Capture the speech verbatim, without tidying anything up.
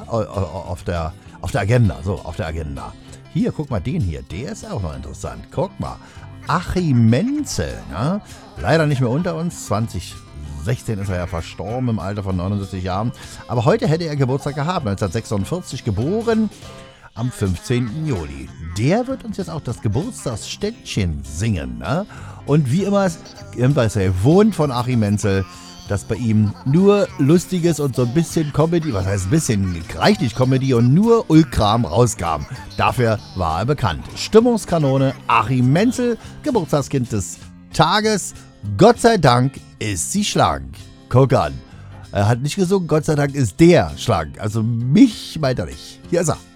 auf der, auf der Agenda. So, auf der Agenda. Hier, guck mal, den hier. Der ist auch noch interessant. Guck mal. Achim Menzel. Ne? Leider nicht mehr unter uns. zwanzig sechzehn ist er ja verstorben im Alter von neunundsiebzig Jahren. Aber heute hätte er Geburtstag gehabt. neunzehnhundertsechsundvierzig geboren. Am fünfzehnten Juli. Der wird uns jetzt auch das Geburtstagsständchen singen. Ne? Und wie immer, irgendwas er wohnt von Achim Menzel, dass bei ihm nur Lustiges und so ein bisschen Comedy, was heißt ein bisschen, reichlich Comedy und nur Ulkram rauskam. Dafür war er bekannt. Stimmungskanone Achim Menzel, Geburtstagskind des Tages. Gott sei Dank ist sie schlank. Guck an. Er hat nicht gesungen, Gott sei Dank ist der schlank. Also mich meint er nicht. Hier ist er.